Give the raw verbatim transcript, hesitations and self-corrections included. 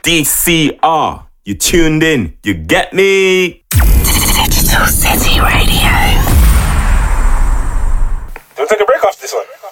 D C R. You tuned in. You get me? Digital City Radio. Do we take a break after this one?